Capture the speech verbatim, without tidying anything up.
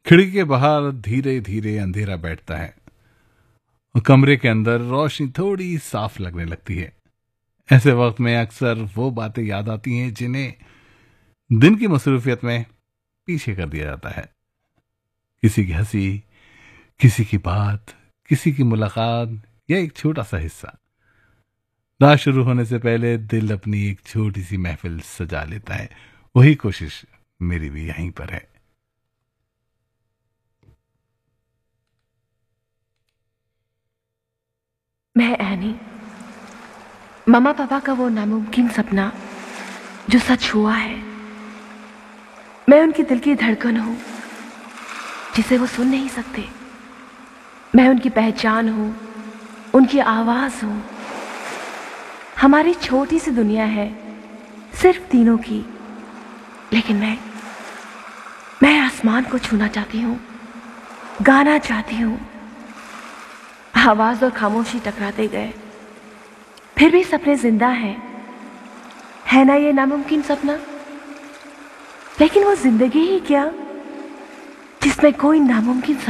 खिड़की के बाहर धीरे धीरे अंधेरा बैठता है और कमरे के अंदर रोशनी थोड़ी साफ लगने लगती है। ऐसे वक्त में अक्सर वो बातें याद आती हैं जिन्हें दिन की मसरूफियत में पीछे कर दिया जाता है। किसी की हंसी, किसी की बात, किसी की मुलाकात या एक छोटा सा हिस्सा। रात शुरू होने से पहले दिल अपनी एक छोटी सी महफिल सजा लेता है। वही कोशिश मेरी भी यहीं पर है। मैं एनी, मम्मा पापा का वो नामुमकिन सपना जो सच हुआ है। मैं उनके दिल की धड़कन हूं जिसे वो सुन नहीं सकते। मैं उनकी पहचान हूं, उनकी आवाज हूं। हमारी छोटी सी दुनिया है सिर्फ तीनों की, लेकिन मैं मैं आसमान को छूना चाहती हूं, गाना चाहती हूं। आवाज और खामोशी टकराते गए, फिर भी सपने जिंदा हैं। है ना ये नामुमकिन सपना? लेकिन वो जिंदगी ही क्या जिसमें कोई नामुमकिन